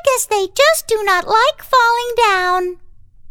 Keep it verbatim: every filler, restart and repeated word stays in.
guess they just do not like falling down.